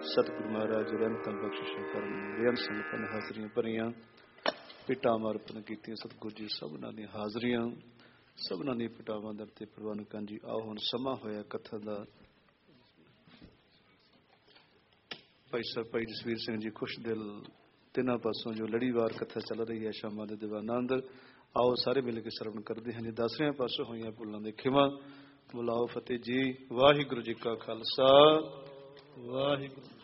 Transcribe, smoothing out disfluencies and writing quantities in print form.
सतगुरु महाराज रहमतां बख्शिशां करन। बेअंत संगतां ने हाज़रियां भरियां पिटावां अर्पण कीतियां। सतगुरु जी सबनां दी हाज़रियां सबनां दी पिटावां दर ते प्रवान करन जी। आओ हुण समा होया कथा दा। भाई जसवीर सिंह जी खुश दिल तिन्हां पासों जो लड़ीवार कथा चल रही है शामां दे दीवानंद, आओ सारे मिल के सरवण करते हैं जी। दसवें पासों होईयां भुलां दे खिमा। बुलाओ फतेह जी। वाहिगुरू जी का खालसा वाहिगुरू।